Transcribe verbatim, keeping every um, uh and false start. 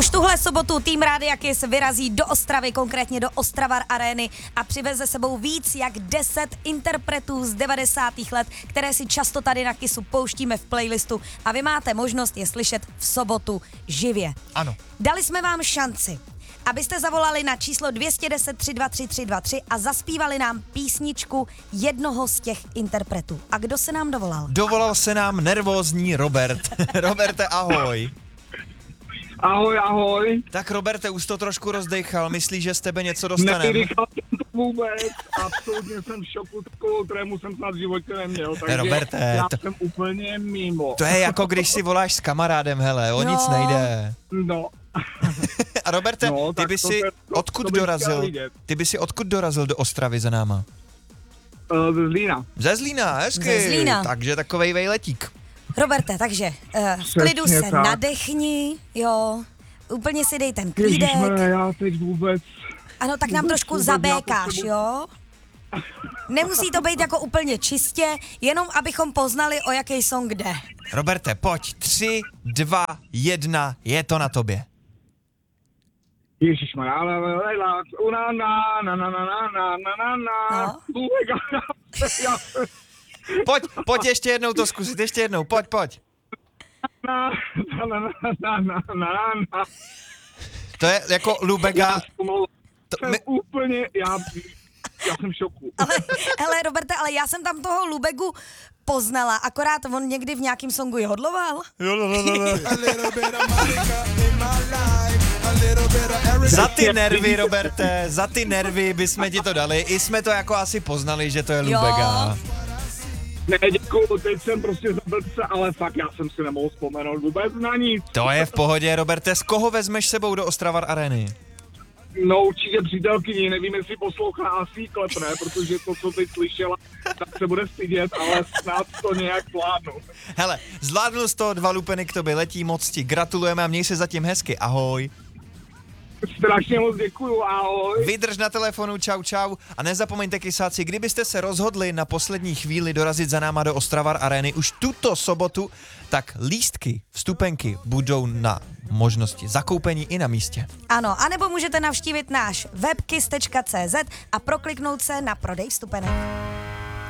Už tuhle sobotu tým Rádia Kiss vyrazí do Ostravy, konkrétně do Ostravar Arény a přiveze sebou víc jak deset interpretů z devadesátých let, které si často tady na Kissu pouštíme v playlistu a vy máte možnost je slyšet v sobotu živě. Ano. Dali jsme vám šanci, abyste zavolali na číslo dvě jedna nula tři dva tři tři dva tři a zaspívali nám písničku jednoho z těch interpretů. A kdo se nám dovolal? Dovolal se nám nervózní Robert. Roberte, ahoj. Ahoj, ahoj. Tak Roberte, už to trošku rozdechal, myslíš, že z tebe něco dostaneme? Nevydechal jsem to vůbec, absolutně jsem v šoku, takovou trému jsem snad v životě neměl, takže Roberte, já to... jsem úplně mimo. To je jako když si voláš s kamarádem, hele, o No. nic nejde. No. A Roberte, No, ty tak by to si se- to- odkud to bych dorazil? chtěl vidět. Ty by si odkud dorazil do Ostravy za náma? Uh, z Zlína. Ze Zlína, hezky. Ze Zlína. Takže takovej vejletík. Roberte, takže uh, v klidu Přesně se tak. nadechni, jo, úplně si dej ten klídek. Ježišmarja, já teď vůbec... Ano, tak nám vůbec, trošku vůbec, já zabékáš, potřebuji- jo? Nemusí to být jako úplně čistě, jenom abychom poznali, o jaký song jde. Roberte, pojď, tři, dva, jedna, je to na tobě. Ježišmarja, ale lejla, una, na, na, na, na, na, na, na, na, No. Bůhega, já jsem... Pojď, pojď ještě jednou to zkusit, ještě jednou, pojď, pojď. Na, na, na, na, na, na, na, na. To je jako Lubega. To, To jsem my- úplně, já, já jsem v šoku. Ale, hele, Roberte, ale já jsem tam toho Lubegu poznala, akorát on někdy v nějakým songu jodloval. Za ty nervy, Roberte, za ty nervy bychom ti to dali. I jsme to jako asi poznali, že to je Lubega. Ne, děkuju, teď jsem prostě zabil se, ale fakt já jsem si nemohl vzpomenout vůbec na nic. To je v pohodě, Roberte. Z koho vezmeš sebou do Ostravar Arény? No určitě přítelkyni, nevím, jestli poslouchá, asi klepne, protože to, co teď slyšela, tak se bude stydět, ale snad to nějak zvládnu. Hele, zvládnul jsi to, dva lupeny k tobě letí, moc ti gratulujeme a měj se zatím hezky, ahoj. Strašně moc děkuju, ahoj. Vydrž na telefonu, čau čau a nezapomeňte kysáci, kdybyste se rozhodli na poslední chvíli dorazit za náma do Ostravar Arény už tuto sobotu, tak lístky, vstupenky budou na možnosti zakoupení i na místě. Ano, anebo můžete navštívit náš web kiss tečka cé zet a prokliknout se na prodej vstupenek.